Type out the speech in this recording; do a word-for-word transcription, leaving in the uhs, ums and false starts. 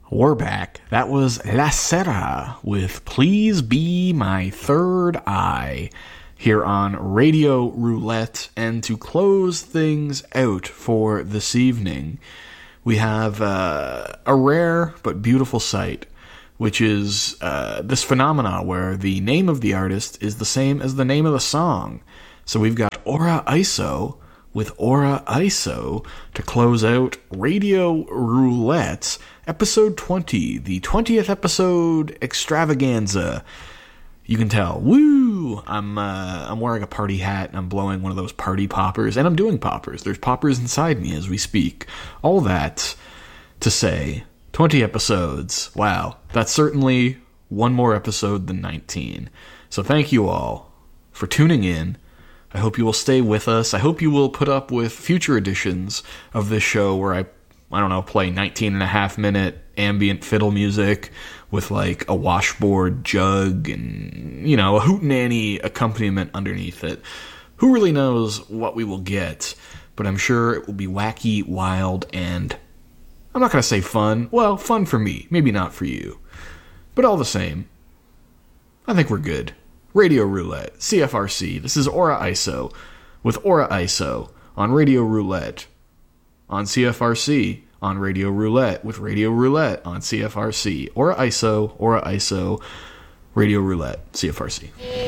We're back. That was La Serra with Please Be My Third Eye here on Radio Roulette. And to close things out for this evening, we have uh, a rare but beautiful sight, which is uh, this phenomena where the name of the artist is the same as the name of the song. So we've got Aura Iso with Aura Iso to close out Radio Roulette, episode twenty, the twentieth episode extravaganza. You can tell, woo! I'm uh, I'm wearing a party hat, and I'm blowing one of those party poppers, and I'm doing poppers. There's poppers inside me as we speak. All that to say, twenty episodes. Wow, that's certainly one more episode than nineteen. So thank you all for tuning in. I hope you will stay with us. I hope you will put up with future editions of this show where I, I don't know, play nineteen and a half minute ambient fiddle music with like a washboard jug and, you know, a hootenanny accompaniment underneath it. Who really knows what we will get, but I'm sure it will be wacky, wild, and I'm not going to say fun. Well, fun for me, maybe not for you. But all the same, I think we're good. Radio Roulette, C F R C. This is Aura Iso with Aura Iso on Radio Roulette on C F R C, on Radio Roulette with Radio Roulette on C F R C. Aura Iso, Aura Iso, Radio Roulette, C F R C.